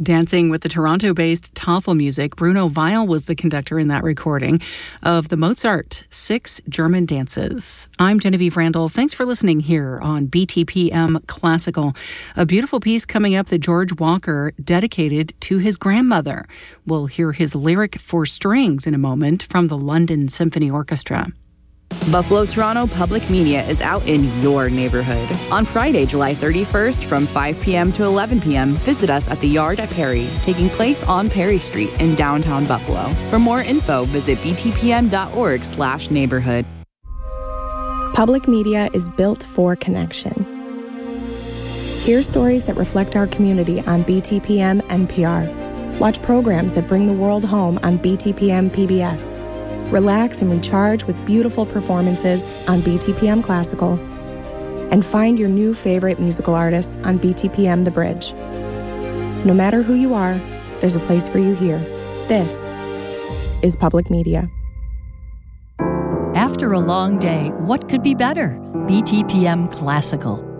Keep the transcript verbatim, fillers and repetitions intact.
Dancing with the Toronto-based Tafelmusik, Bruno Weil was the conductor in that recording of the Mozart Six German Dances. I'm Genevieve Randall. Thanks for listening here on B T P M Classical. A beautiful piece coming up that George Walker dedicated to his grandmother. We'll hear his lyric for strings in a moment from the London Symphony Orchestra. Buffalo Toronto Public Media is out in your neighborhood. On Friday, July thirty-first from five p.m. to eleven p.m., visit us at the Yard at Perry, taking place on Perry Street in downtown Buffalo. For more info, visit btpm.org slash neighborhood. Public media is built for connection. Hear stories that reflect our community on B T P M N P R. Watch programs that bring the world home on B T P M P B S. Relax and recharge with beautiful performances on B T P M Classical. And find your new favorite musical artists on B T P M The Bridge. No matter who you are, there's a place for you here. This is Public Media. After a long day, what could be better? B T P M Classical.